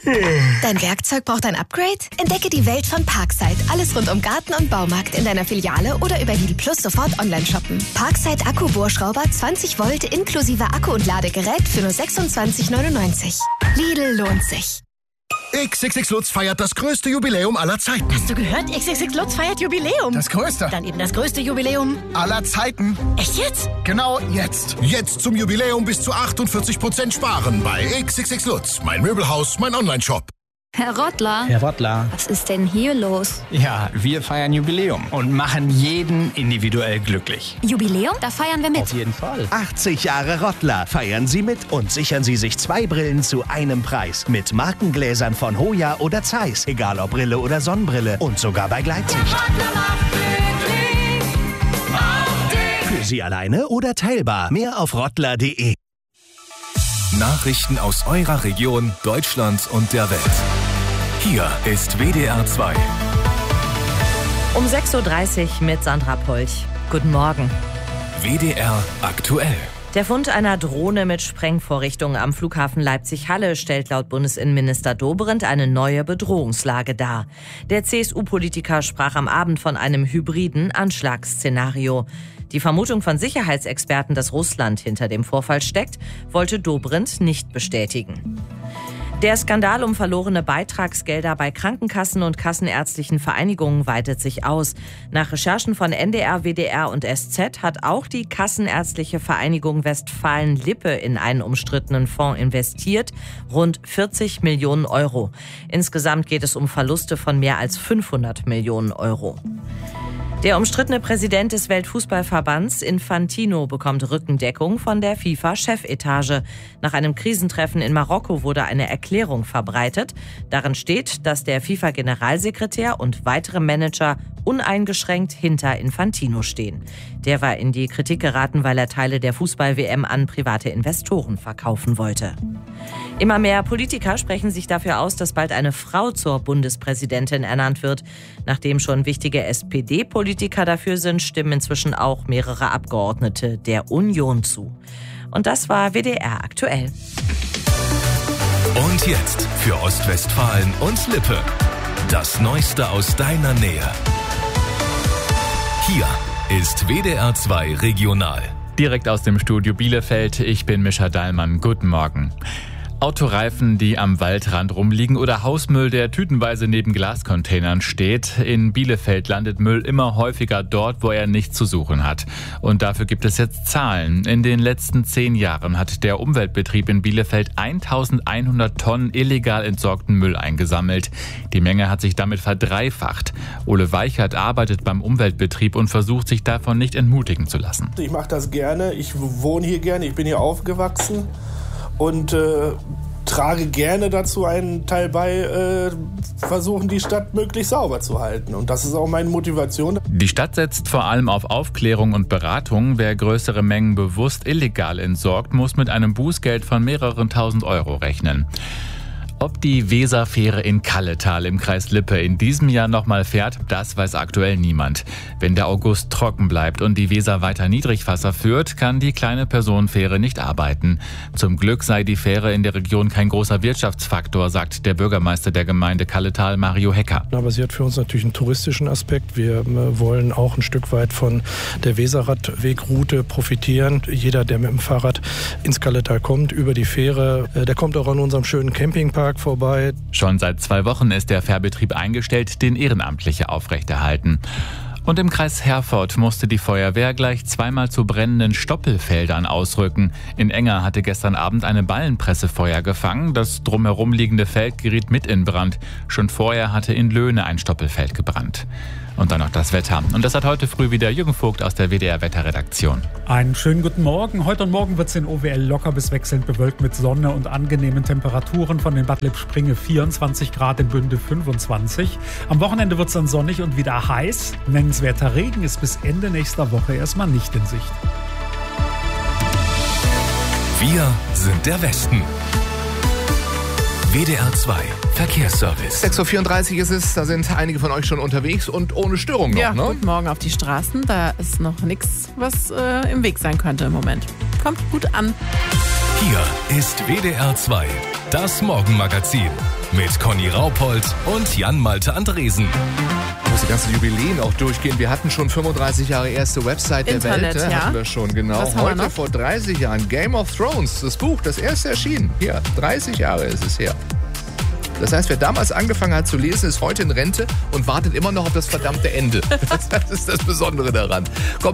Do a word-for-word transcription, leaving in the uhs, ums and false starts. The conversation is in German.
Dein Werkzeug braucht ein Upgrade? Entdecke die Welt von Parkside. Alles rund um Garten und Baumarkt in deiner Filiale oder über Lidl Plus sofort online shoppen. Parkside Akku-Bohrschrauber zwanzig Volt inklusive Akku und Ladegerät für nur sechsundzwanzig neunundneunzig. Lidl lohnt sich. X X X Lutz feiert das größte Jubiläum aller Zeiten. Hast du gehört? X X X Lutz feiert Jubiläum. Das größte? Dann eben das größte Jubiläum aller Zeiten. Echt jetzt? Genau jetzt. Jetzt zum Jubiläum bis zu achtundvierzig Prozent sparen bei X X X Lutz. Mein Möbelhaus, mein Onlineshop. Herr Rottler. Herr Rottler. Was ist denn hier los? Ja, wir feiern Jubiläum und machen jeden individuell glücklich. Jubiläum? Da feiern wir mit. Auf jeden Fall. achtzig Jahre Rottler. Feiern Sie mit und sichern Sie sich zwei Brillen zu einem Preis. Mit Markengläsern von Hoya oder Zeiss. Egal ob Brille oder Sonnenbrille. Und sogar bei Gleitsicht. Für Sie alleine oder teilbar. Mehr auf rottler punkt de. Nachrichten aus eurer Region, Deutschland und der Welt. Hier ist W D R zwei. Um sechs Uhr dreißig mit Sandra Polch. Guten Morgen. W D R aktuell. Der Fund einer Drohne mit Sprengvorrichtungen am Flughafen Leipzig-Halle stellt laut Bundesinnenminister Dobrindt eine neue Bedrohungslage dar. Der C S U-Politiker sprach am Abend von einem hybriden Anschlagsszenario. Die Vermutung von Sicherheitsexperten, dass Russland hinter dem Vorfall steckt, wollte Dobrindt nicht bestätigen. Der Skandal um verlorene Beitragsgelder bei Krankenkassen und kassenärztlichen Vereinigungen weitet sich aus. Nach Recherchen von N D R, W D R und S Z hat auch die Kassenärztliche Vereinigung Westfalen-Lippe in einen umstrittenen Fonds investiert, rund vierzig Millionen Euro. Insgesamt geht es um Verluste von mehr als fünfhundert Millionen Euro. Der umstrittene Präsident des Weltfußballverbands Infantino bekommt Rückendeckung von der FIFA-Chefetage. Nach einem Krisentreffen in Marokko wurde eine Erklärung verbreitet. Darin steht, dass der FIFA-Generalsekretär und weitere Manager uneingeschränkt hinter Infantino stehen. Der war in die Kritik geraten, weil er Teile der Fußball-W M an private Investoren verkaufen wollte. Immer mehr Politiker sprechen sich dafür aus, dass bald eine Frau zur Bundespräsidentin ernannt wird. Nachdem schon wichtige S P D-Politiker dafür sind, stimmen inzwischen auch mehrere Abgeordnete der Union zu. Und das war W D R aktuell. Und jetzt für Ostwestfalen und Lippe. Das Neueste aus deiner Nähe. Hier ist W D R zwei Regional. Direkt aus dem Studio Bielefeld, ich bin Mischa Dahlmann. Guten Morgen. Autoreifen, die am Waldrand rumliegen oder Hausmüll, der tütenweise neben Glascontainern steht. In Bielefeld landet Müll immer häufiger dort, wo er nichts zu suchen hat. Und dafür gibt es jetzt Zahlen. In den letzten zehn Jahren hat der Umweltbetrieb in Bielefeld eintausendeinhundert Tonnen illegal entsorgten Müll eingesammelt. Die Menge hat sich damit verdreifacht. Ole Weichert arbeitet beim Umweltbetrieb und versucht, sich davon nicht entmutigen zu lassen. Ich mache das gerne. Ich wohne hier gerne. Ich bin hier aufgewachsen. Und äh, trage gerne dazu einen Teil bei, äh, versuchen die Stadt möglichst sauber zu halten. Und das ist auch meine Motivation. Die Stadt setzt vor allem auf Aufklärung und Beratung. Wer größere Mengen bewusst illegal entsorgt, muss mit einem Bußgeld von mehreren tausend Euro rechnen. Ob die Weserfähre in Kalletal im Kreis Lippe in diesem Jahr nochmal fährt, das weiß aktuell niemand. Wenn der August trocken bleibt und die Weser weiter Niedrigwasser führt, kann die kleine Personenfähre nicht arbeiten. Zum Glück sei die Fähre in der Region kein großer Wirtschaftsfaktor, sagt der Bürgermeister der Gemeinde Kalletal, Mario Hecker. Aber sie hat für uns natürlich einen touristischen Aspekt. Wir wollen auch ein Stück weit von der Weserradwegroute profitieren. Jeder, der mit dem Fahrrad ins Kalletal kommt, über die Fähre, der kommt auch an unserem schönen Campingpark vorbei. Schon seit zwei Wochen ist der Fährbetrieb eingestellt, den Ehrenamtliche aufrechterhalten. Und im Kreis Herford musste die Feuerwehr gleich zweimal zu brennenden Stoppelfeldern ausrücken. In Enger hatte gestern Abend eine Ballenpresse Feuer gefangen. Das drumherum liegende Feld geriet mit in Brand. Schon vorher hatte in Löhne ein Stoppelfeld gebrannt. Und dann noch das Wetter. Und das hat heute früh wieder Jürgen Vogt aus der W D R-Wetterredaktion. Einen schönen guten Morgen. Heute und morgen wird es in O W L locker bis wechselnd bewölkt mit Sonne und angenehmen Temperaturen. Von den Bad Lippspringe vierundzwanzig Grad, in Bünde fünfundzwanzig. Am Wochenende wird es dann sonnig und wieder heiß. Nennenswerter Regen ist bis Ende nächster Woche erstmal nicht in Sicht. Wir sind der Westen. W D R zwei Verkehrsservice. sechs Uhr vierunddreißig ist es, da sind einige von euch schon unterwegs und ohne Störung noch, ja, ne? Guten Morgen auf die Straßen, da ist noch nichts, was äh, im Weg sein könnte im Moment. Kommt gut an. Hier ist W D R zwei, das Morgenmagazin mit Conny Raupold und Jan-Malte Andresen. Ich muss die ganzen Jubiläen auch durchgehen. Wir hatten schon fünfunddreißig Jahre erste Website der Internet, Welt. ja. Hatten wir schon, genau. Was haben wir Heute noch? vor dreißig Jahren Game of Thrones, das Buch, das erste erschienen. Hier, dreißig Jahre ist es her. Das heißt, wer damals angefangen hat zu lesen, ist heute in Rente und wartet immer noch auf das verdammte Ende. Das ist das Besondere daran. Kommt